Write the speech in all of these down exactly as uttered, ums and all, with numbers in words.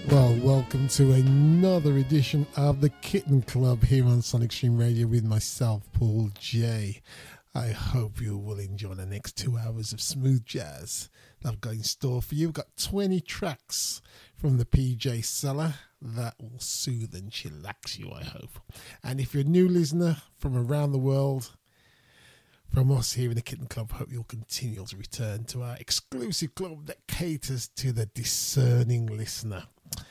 Well, welcome to another edition of the Kitten Club here on Sonic Stream Radio with myself, Paul J. I hope you will enjoy the next two hours of smooth jazz that I've got in store for you. We've got twenty tracks from the P J Cellar that will soothe and chillax you, I hope. And if you're a new listener from around the world, from us here in the Kitten Club, hope you'll continue to return to our exclusive club that caters to the discerning listener.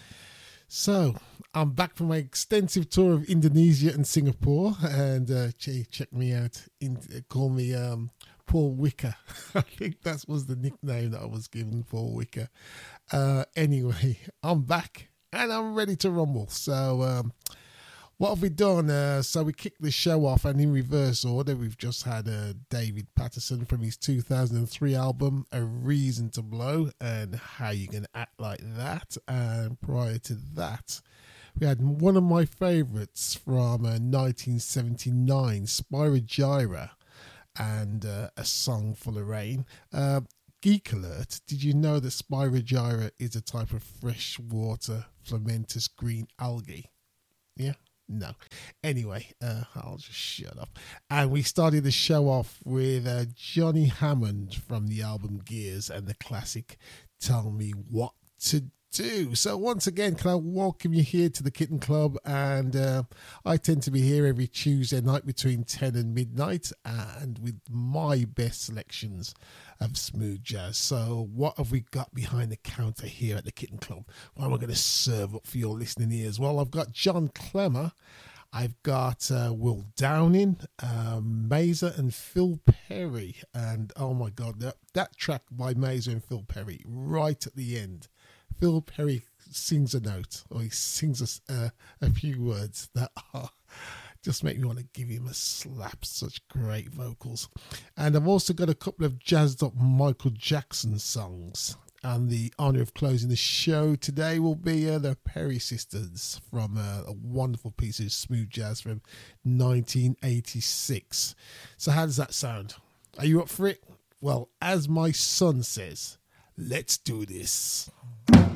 So, I'm back from my extensive tour of Indonesia and Singapore, and uh, gee, check me out. In, call me um, Paul Wicker. I think that was the nickname that I was given, Paul Wicker. Uh, anyway, I'm back and I'm ready to rumble. So, um, what have we done? Uh, so we kicked the show off, and in reverse order, we've just had uh, David Patterson from his two thousand three album, A Reason to Blow, and How You Gonna Act Like That. And prior to that, we had one of my favourites from uh, nineteen seventy-nine, Spyro Gyra, and uh, A Song Full of Rain. Uh, Geek alert, did you know that Spyro Gyra is a type of freshwater filamentous green algae? Yeah? No. Anyway, uh, I'll just shut up. And we started the show off with uh, Johnny Hammond from the album Gears and the classic Tell Me What to Do. So once again, can I welcome you here to the Kitten Club? And uh, I tend to be here every Tuesday night between ten and midnight, and with my best selections of smooth jazz. So what have we got behind the counter here at the Kitten Club? What am I going to serve up for your listening ears? Well, I've got John Clemmer, I've got uh, Will Downing, uh, Mazer and Phil Perry. And oh my God, that, that track by Mazer and Phil Perry right at the end. Phil Perry sings a note, or he sings a, uh, a few words that are just make me want to give him a slap. Such great vocals. And I've also got a couple of jazzed up Michael Jackson songs. And the honour of closing the show today will be uh, the Perry Sisters from uh, a wonderful piece of smooth jazz from nineteen eighty-six. So how does that sound? Are you up for it? Well, as my son says, let's do this.